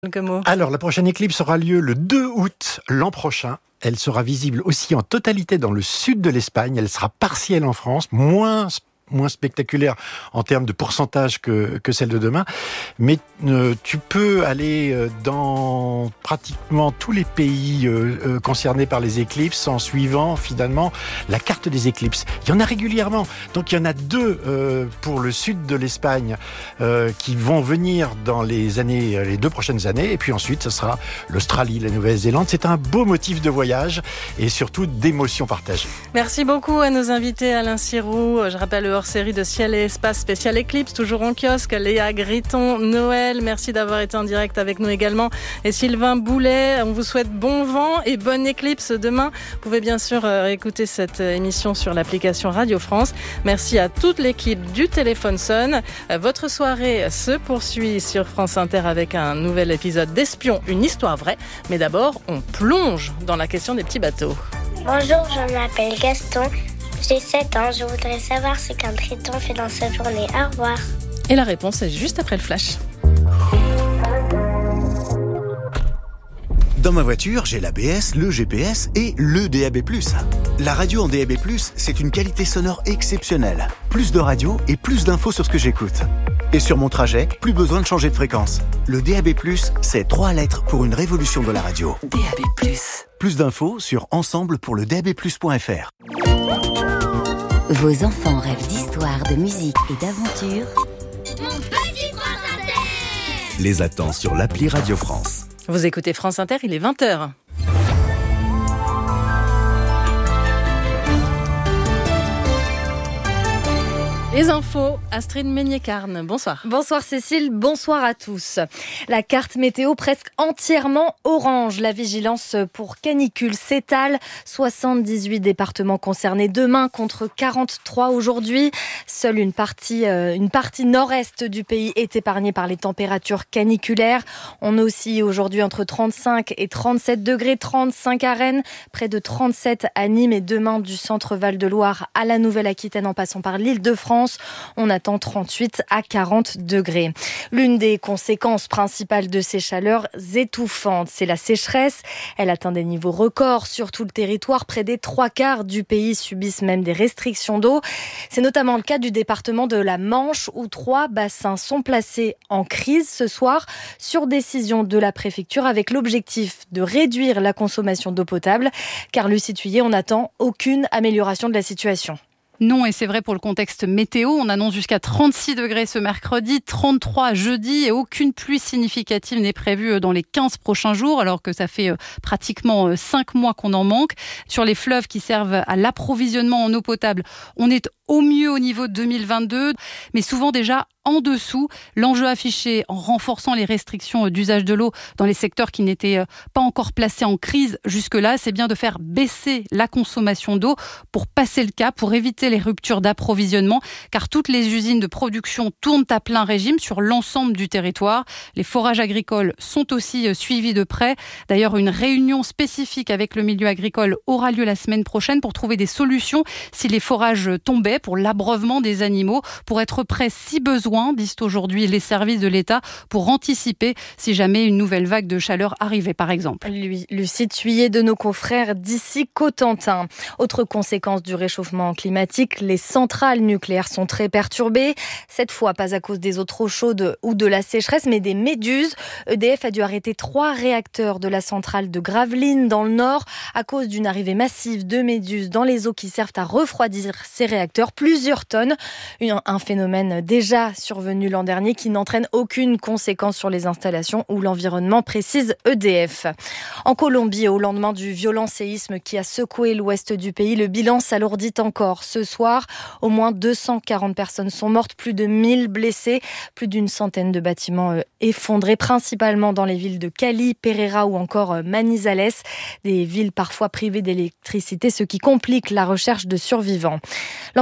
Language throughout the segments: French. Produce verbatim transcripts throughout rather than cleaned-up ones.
Como. Alors, la prochaine éclipse aura lieu le deux août l'an prochain. Elle sera visible aussi en totalité dans le sud de l'Espagne. Elle sera partielle en France, moins moins spectaculaire en termes de pourcentage que, que celle de demain. Mais euh, tu peux aller dans pratiquement tous les pays euh, euh, concernés par les éclipses en suivant finalement la carte des éclipses. Il y en a régulièrement. Donc il y en a deux euh, pour le sud de l'Espagne euh, qui vont venir dans les années, les deux prochaines années. Et puis ensuite, ce sera l'Australie, la Nouvelle-Zélande. C'est un beau motif de voyage et surtout d'émotions partagées. Merci beaucoup à nos invités, Alain Sirou. Je rappelle le hors-série de Ciel et Espace spécial Éclipse, toujours en kiosque. Léa Gritton, Noël, merci d'avoir été en direct avec nous également. Et Sylvain Boulet, on vous souhaite bon vent et bonne éclipse demain. Vous pouvez bien sûr écouter cette émission sur l'application Radio France. Merci à toute l'équipe du Téléphone Sonne. Votre soirée se poursuit sur France Inter avec un nouvel épisode d'Espion, une histoire vraie. Mais d'abord, on plonge dans la question des petits bateaux. Bonjour, je m'appelle Gaston. J'ai sept ans, je voudrais savoir ce qu'un triton fait dans sa journée. Au revoir. Et la réponse est juste après le flash. Dans ma voiture, j'ai l'A B S, le G P S et le D A B plus. La radio en D A B plus, c'est une qualité sonore exceptionnelle. Plus de radio et plus d'infos sur ce que j'écoute. Et sur mon trajet, plus besoin de changer de fréquence. Le D A B plus, c'est trois lettres pour une révolution de la radio. D A B plus. Plus d'infos sur ensemble pour le D A B plus point F R. Vos enfants rêvent d'histoire, de musique et d'aventure. Mon petit France Inter Les attend sur l'appli Radio France. Vous écoutez France Inter, il est vingt heures. Les infos, Astrid Meignet-Carne, bonsoir. Bonsoir Cécile, bonsoir à tous. La carte météo presque entièrement orange. La vigilance pour canicule s'étale. soixante-dix-huit départements concernés demain contre quarante-trois aujourd'hui. Seule une partie, euh, une partie nord-est du pays est épargnée par les températures caniculaires. On oscille aujourd'hui entre trente-cinq et trente-sept degrés, trente-cinq à Rennes, près de trente-sept à Nîmes et demain du centre Val-de-Loire à la Nouvelle-Aquitaine en passant par l'Île-de-France. On attend trente-huit à quarante degrés. L'une des conséquences principales de ces chaleurs étouffantes, c'est la sécheresse. Elle atteint des niveaux records sur tout le territoire. Près des trois quarts du pays subissent même des restrictions d'eau. C'est notamment le cas du département de la Manche où trois bassins sont placés en crise ce soir sur décision de la préfecture avec l'objectif de réduire la consommation d'eau potable. Car Lucie Thuillier, on n'attend aucune amélioration de la situation. Non, et c'est vrai pour le contexte météo. On annonce jusqu'à trente-six degrés ce mercredi, trente-trois jeudi et aucune pluie significative n'est prévue dans les quinze prochains jours, alors que ça fait pratiquement cinq mois qu'on en manque. Sur les fleuves qui servent à l'approvisionnement en eau potable, on est au mieux au niveau de deux mille vingt-deux, mais souvent déjà en dessous. L'enjeu affiché en renforçant les restrictions d'usage de l'eau dans les secteurs qui n'étaient pas encore placés en crise jusque-là, c'est bien de faire baisser la consommation d'eau pour passer le cap, pour éviter les ruptures d'approvisionnement, car toutes les usines de production tournent à plein régime sur l'ensemble du territoire. Les forages agricoles sont aussi suivis de près. D'ailleurs, une réunion spécifique avec le milieu agricole aura lieu la semaine prochaine pour trouver des solutions si les forages tombaient, pour l'abreuvement des animaux, pour être prêts si besoin, disent aujourd'hui les services de l'État, pour anticiper si jamais une nouvelle vague de chaleur arrivait, par exemple. Lucie Thuillier de nos confrères d'ici Cotentin. Autre conséquence du réchauffement climatique, les centrales nucléaires sont très perturbées. Cette fois, pas à cause des eaux trop chaudes ou de la sécheresse, mais des méduses. E D F a dû arrêter trois réacteurs de la centrale de Gravelines dans le Nord à cause d'une arrivée massive de méduses dans les eaux qui servent à refroidir ces réacteurs. Plusieurs tonnes, un phénomène déjà survenu l'an dernier qui n'entraîne aucune conséquence sur les installations ou l'environnement, précise E D F. En Colombie, au lendemain du violent séisme qui a secoué l'ouest du pays, le bilan s'alourdit encore. Ce soir, au moins deux cent quarante personnes sont mortes, plus de mille blessés, plus d'une centaine de bâtiments effondrés, principalement dans les villes de Cali, Pereira ou encore Manizales, des villes parfois privées d'électricité, ce qui complique la recherche de survivants. L'ancien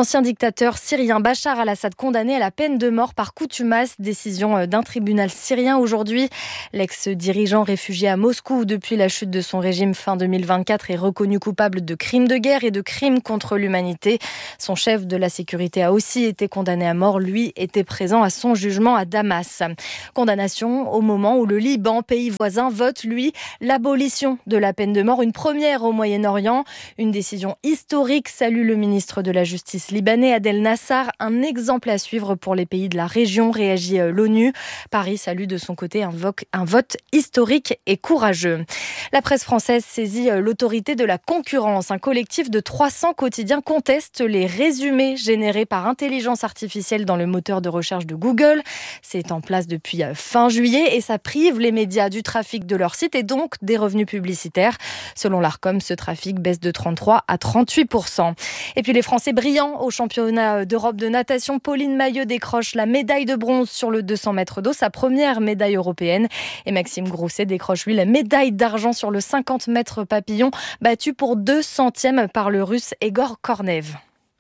L'ancien dictateur syrien Bachar al-Assad condamné à la peine de mort par contumace, décision d'un tribunal syrien aujourd'hui. L'ex-dirigeant réfugié à Moscou depuis la chute de son régime fin deux mille vingt-quatre est reconnu coupable de crimes de guerre et de crimes contre l'humanité. Son chef de la sécurité a aussi été condamné à mort. Lui était présent à son jugement à Damas. Condamnation au moment où le Liban, pays voisin, vote, lui, l'abolition de la peine de mort. Une première au Moyen-Orient. Une décision historique, salue le ministre de la Justice libanais, Adel Nassar. Un exemple à suivre pour les pays de la région, réagit l'ONU. Paris salue de son côté un, vo- un vote historique et courageux. La presse française saisit l'autorité de la concurrence. Un collectif de trois cents quotidiens conteste les résumés générés par intelligence artificielle dans le moteur de recherche de Google. C'est en place depuis fin juillet et ça prive les médias du trafic de leur site et donc des revenus publicitaires. Selon l'Arcom, ce trafic baisse de trente-trois à trente-huit pour cent. Et puis les Français brillants au championnat d'Europe de natation. Pauline Maillot décroche la médaille de bronze sur le deux cents mètres d'eau, sa première médaille européenne. Et Maxime Grousset décroche lui la médaille d'argent sur le cinquante mètres papillon, battu pour deux centièmes par le Russe Egor Kornev.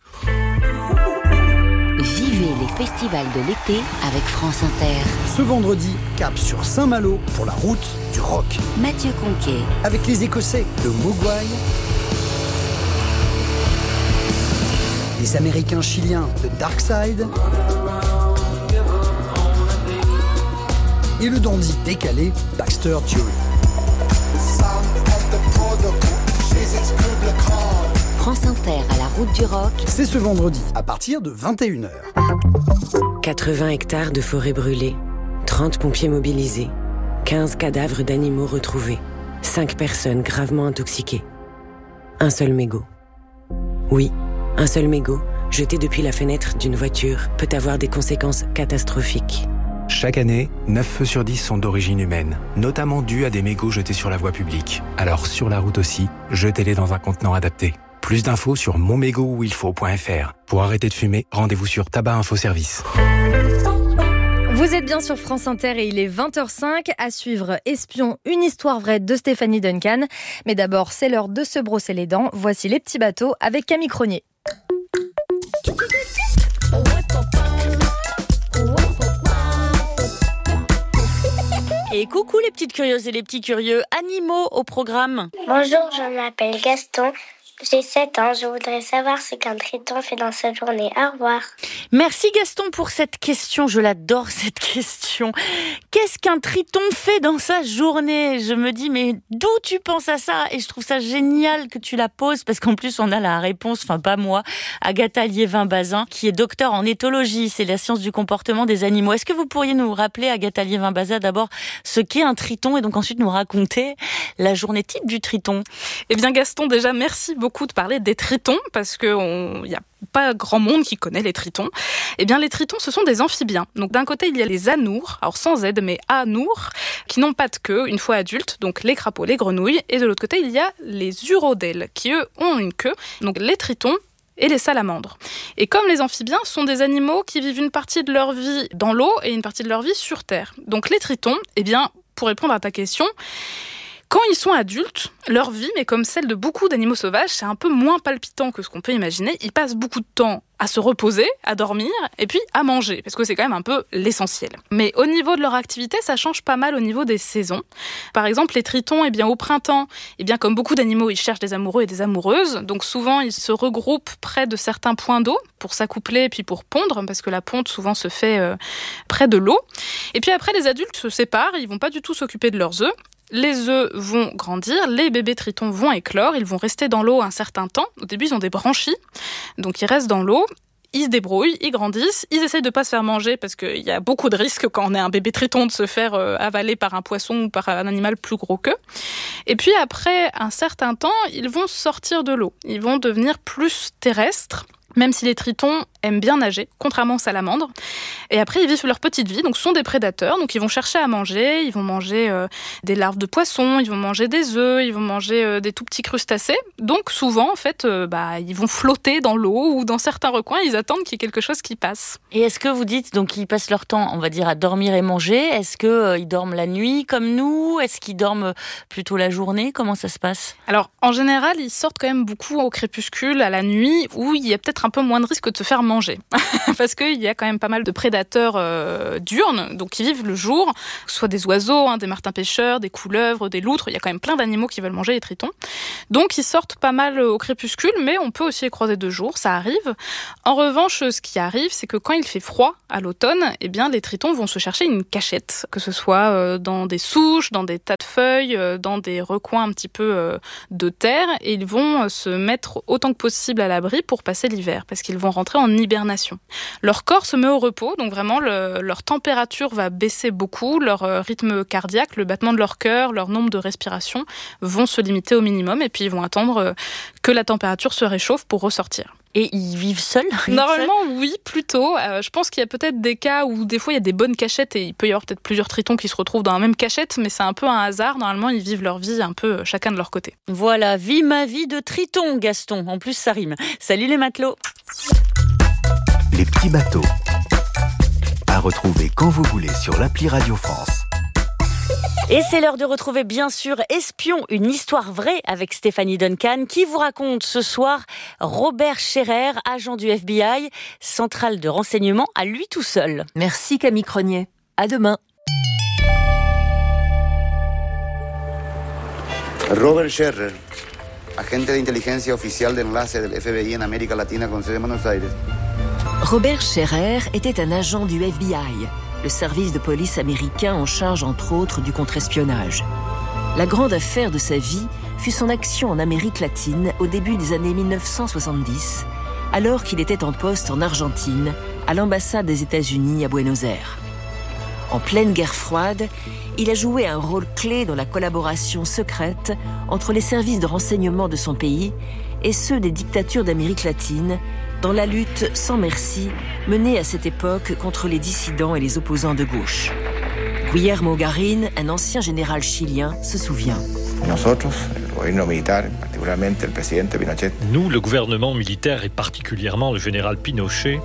Vivez les festivals de l'été avec France Inter. Ce vendredi, cap sur Saint-Malo pour la route du rock. Mathieu Conquet. Avec les Écossais de Mogwai, les Américains chiliens de Darkside et le dandy décalé Baxter Dury. France Inter à la route du rock. C'est ce vendredi à partir de vingt et une heures. quatre-vingts hectares de forêt brûlée, trente pompiers mobilisés, quinze cadavres d'animaux retrouvés, cinq personnes gravement intoxiquées. Un seul mégot. Oui, un seul mégot, jeté depuis la fenêtre d'une voiture, peut avoir des conséquences catastrophiques. Chaque année, neuf feux sur dix sont d'origine humaine, notamment dus à des mégots jetés sur la voie publique. Alors sur la route aussi, jetez-les dans un contenant adapté. Plus d'infos sur mon mégot où il faut point f r. Pour arrêter de fumer, rendez-vous sur Tabac Info Service. Vous êtes bien sur France Inter et il est vingt heures cinq. À suivre Espion, une histoire vraie de Stéphanie Duncan. Mais d'abord, c'est l'heure de se brosser les dents. Voici Les Petits Bateaux avec Camille Cronier. Et coucou les petites curieuses et les petits curieux, animaux au programme. Bonjour, je m'appelle Gaston. J'ai sept ans, je voudrais savoir ce qu'un triton fait dans sa journée. Au revoir. Merci Gaston pour cette question, je l'adore cette question. Qu'est-ce qu'un triton fait dans sa journée ? Je me dis, mais d'où tu penses à ça ? Et je trouve ça génial que tu la poses, parce qu'en plus on a la réponse, enfin pas moi, Agatha Liévin-Bazin, qui est docteur en éthologie, c'est la science du comportement des animaux. Est-ce que vous pourriez nous rappeler, Agatha Liévin-Bazin, d'abord ce qu'est un triton et donc ensuite nous raconter la journée type du triton ? Eh bien Gaston, déjà merci beaucoup de parler des tritons, parce qu'il n'y a pas grand monde qui connaît les tritons. Eh bien, les tritons, ce sont des amphibiens. Donc, d'un côté, il y a les anours, alors sans Z, mais anours, qui n'ont pas de queue une fois adultes, donc les crapauds, les grenouilles. Et de l'autre côté, il y a les urodèles, qui eux ont une queue, donc les tritons et les salamandres. Et comme les amphibiens sont des animaux qui vivent une partie de leur vie dans l'eau et une partie de leur vie sur Terre. Donc, les tritons, eh bien, pour répondre à ta question, quand ils sont adultes, leur vie, mais comme celle de beaucoup d'animaux sauvages, c'est un peu moins palpitant que ce qu'on peut imaginer. Ils passent beaucoup de temps à se reposer, à dormir, et puis à manger, parce que c'est quand même un peu l'essentiel. Mais au niveau de leur activité, ça change pas mal au niveau des saisons. Par exemple, les tritons, eh bien, au printemps, eh bien, comme beaucoup d'animaux, ils cherchent des amoureux et des amoureuses. Donc souvent, ils se regroupent près de certains points d'eau pour s'accoupler et puis pour pondre, parce que la ponte souvent se fait euh, près de l'eau. Et puis après, les adultes se séparent, ils vont pas du tout s'occuper de leurs œufs. Les œufs vont grandir, les bébés tritons vont éclore, ils vont rester dans l'eau un certain temps. Au début, ils ont des branchies, donc ils restent dans l'eau. Ils se débrouillent, ils grandissent, ils essayent de pas se faire manger parce qu'il y a beaucoup de risques quand on est un bébé triton de se faire euh, avaler par un poisson ou par un animal plus gros qu'eux. Et puis après un certain temps, ils vont sortir de l'eau. Ils vont devenir plus terrestres. Même si les tritons aiment bien nager, contrairement aux salamandres. Et après, ils vivent leur petite vie, donc ce sont des prédateurs, donc ils vont chercher à manger, ils vont manger euh, des larves de poissons, ils vont manger des œufs, ils vont manger euh, des tout petits crustacés. Donc souvent, en fait, euh, bah, ils vont flotter dans l'eau ou dans certains recoins, ils attendent qu'il y ait quelque chose qui passe. Et est-ce que vous dites, donc ils passent leur temps, on va dire, à dormir et manger? Est-ce qu'ils euh, dorment la nuit comme nous? Est-ce qu'ils dorment plutôt la journée? Comment ça se passe? Alors, en général, ils sortent quand même beaucoup au crépuscule, à la nuit, où il y a peut-être un peu moins de risque de se faire manger. Parce qu'il y a quand même pas mal de prédateurs euh, diurnes, donc qui vivent le jour, que ce soit des oiseaux, hein, des martins-pêcheurs, des couleuvres, des loutres. Il y a quand même plein d'animaux qui veulent manger les tritons. Donc, ils sortent pas mal au crépuscule, mais on peut aussi les croiser de jour, ça arrive. En revanche, ce qui arrive, c'est que quand il fait froid à l'automne, eh bien, les tritons vont se chercher une cachette, que ce soit euh, dans des souches, dans des tas de feuilles, euh, dans des recoins un petit peu euh, de terre, et ils vont euh, se mettre autant que possible à l'abri pour passer l'hiver, parce qu'ils vont rentrer en hibernation. Leur corps se met au repos, donc vraiment le, leur température va baisser beaucoup, leur euh, rythme cardiaque, le battement de leur cœur, leur nombre de respirations vont se limiter au minimum, et puis ils vont attendre euh, que la température se réchauffe pour ressortir. Et ils vivent seuls? Normalement, oui, plutôt. Euh, je pense qu'il y a peut-être des cas où des fois il y a des bonnes cachettes et il peut y avoir peut-être plusieurs tritons qui se retrouvent dans la même cachette, mais c'est un peu un hasard. Normalement, ils vivent leur vie un peu chacun de leur côté. Voilà, vie ma vie de triton, Gaston. En plus, ça rime. Salut les matelots. Les petits bateaux. À retrouver quand vous voulez sur l'appli Radio France. Et c'est l'heure de retrouver bien sûr Espion, une histoire vraie avec Stéphanie Duncan qui vous raconte ce soir Robert Scherer, agent du F B I, centrale de renseignement à lui tout seul. Merci Camille Cronier. À demain. Robert Scherer, agente de inteligencia oficial de enlace del F B I en América Latina con sede en Buenos Aires. Robert Scherer était un agent du F B I, le service de police américain en charge entre autres du contre-espionnage. La grande affaire de sa vie fut son action en Amérique latine au début des années mille neuf cent soixante-dix, alors qu'il était en poste en Argentine, à l'ambassade des États-Unis à Buenos Aires. En pleine guerre froide, il a joué un rôle clé dans la collaboration secrète entre les services de renseignement de son pays et ceux des dictatures d'Amérique latine, dans la lutte sans merci menée à cette époque contre les dissidents et les opposants de gauche. Guillermo Garín, un ancien général chilien, se souvient. Nous, le gouvernement militaire et particulièrement le général Pinochet,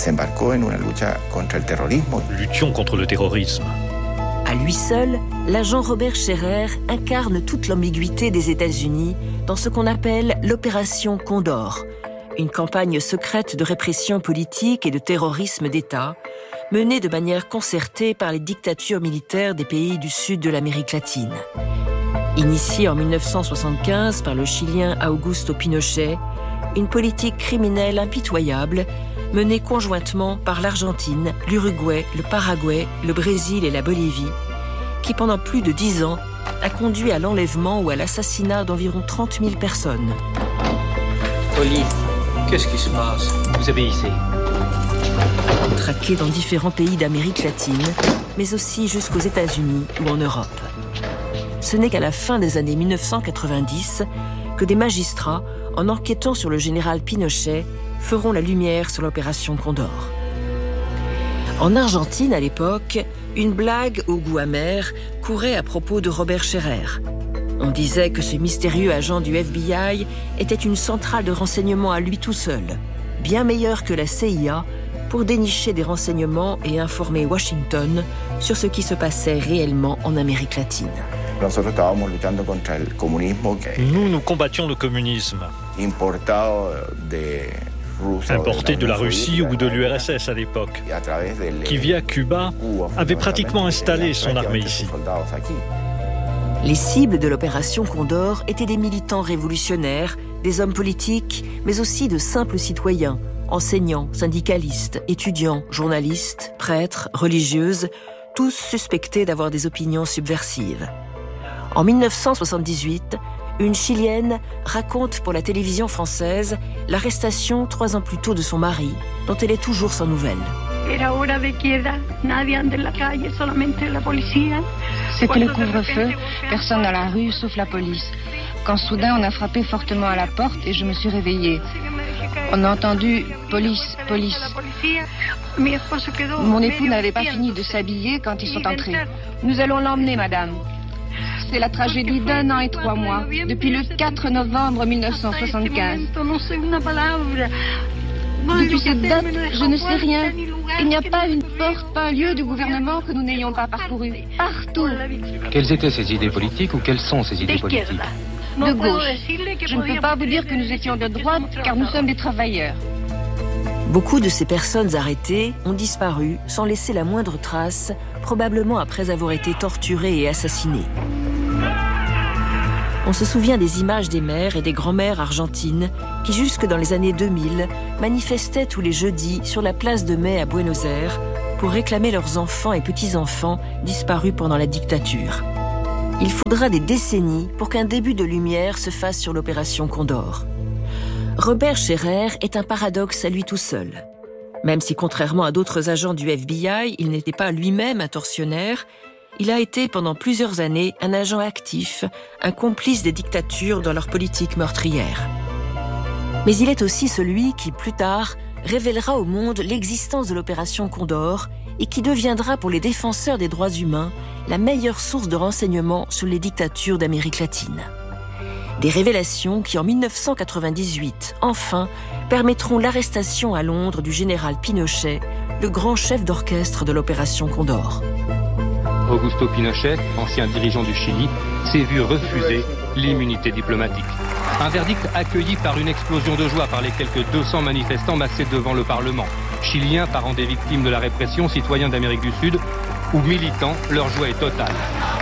luttions contre le terrorisme. À lui seul, l'agent Robert Scherer incarne toute l'ambiguïté des États-Unis dans ce qu'on appelle l'opération Condor, une campagne secrète de répression politique et de terrorisme d'État, menée de manière concertée par les dictatures militaires des pays du sud de l'Amérique latine. Initiée en mille neuf cent soixante-quinze par le Chilien Augusto Pinochet, une politique criminelle impitoyable, menée conjointement par l'Argentine, l'Uruguay, le Paraguay, le Brésil et la Bolivie, qui pendant plus de dix ans a conduit à l'enlèvement ou à l'assassinat d'environ trente mille personnes. Oli, qu'est-ce qui se passe? Vous obéissez. Traqués dans différents pays d'Amérique latine, mais aussi jusqu'aux États-Unis ou en Europe. Ce n'est qu'à la fin des années mille neuf cent quatre-vingt-dix que des magistrats, en enquêtant sur le général Pinochet, feront la lumière sur l'opération Condor. En Argentine, à l'époque, une blague au goût amer courait à propos de Robert Scherer. On disait que ce mystérieux agent du F B I était une centrale de renseignement à lui tout seul, bien meilleure que la C I A, pour dénicher des renseignements et informer Washington sur ce qui se passait réellement en Amérique latine. Nous, nous combattions le communisme, importé de la Russie ou de l'U R S S à l'époque, qui via Cuba avait pratiquement installé son armée ici. Les cibles de l'opération Condor étaient des militants révolutionnaires, des hommes politiques, mais aussi de simples citoyens, enseignants, syndicalistes, étudiants, journalistes, prêtres, religieuses, tous suspectés d'avoir des opinions subversives. En mille neuf cent soixante-dix-huit, une Chilienne raconte pour la télévision française l'arrestation trois ans plus tôt de son mari, dont elle est toujours sans nouvelles. C'était le couvre-feu, personne dans la rue sauf la police. Quand soudain on a frappé fortement à la porte et je me suis réveillée. On a entendu police, police. Mon époux n'avait pas fini de s'habiller quand ils sont entrés. Nous allons l'emmener, madame. C'est la tragédie d'un an et trois mois, depuis le quatre novembre mille neuf cent soixante-quinze. Depuis cette date, je ne sais rien. Il n'y a pas une porte, pas un lieu du gouvernement que nous n'ayons pas parcouru. Partout. Quelles étaient ces idées politiques ou quelles sont ces idées politiques? De gauche. Je ne peux pas vous dire que nous étions de droite, car nous sommes des travailleurs. Beaucoup de ces personnes arrêtées ont disparu sans laisser la moindre trace, probablement après avoir été torturées et assassinées. On se souvient des images des mères et des grands-mères argentines qui, jusque dans les années deux mille, manifestaient tous les jeudis sur la place de Mai à Buenos Aires pour réclamer leurs enfants et petits-enfants disparus pendant la dictature. Il faudra des décennies pour qu'un début de lumière se fasse sur l'opération Condor. Robert Scherer est un paradoxe à lui tout seul. Même si, contrairement à d'autres agents du F B I, il n'était pas lui-même un tortionnaire, il a été pendant plusieurs années un agent actif, un complice des dictatures dans leur politique meurtrière. Mais il est aussi celui qui, plus tard, révélera au monde l'existence de l'opération Condor et qui deviendra pour les défenseurs des droits humains la meilleure source de renseignements sur les dictatures d'Amérique latine. Des révélations qui, en mille neuf cent quatre-vingt-dix-huit, enfin, permettront l'arrestation à Londres du général Pinochet, le grand chef d'orchestre de l'opération Condor. Augusto Pinochet, ancien dirigeant du Chili, s'est vu refuser l'immunité diplomatique. Un verdict accueilli par une explosion de joie par les quelques deux cents manifestants massés devant le Parlement. Chiliens, parents des victimes de la répression, citoyens d'Amérique du Sud ou militants, leur joie est totale.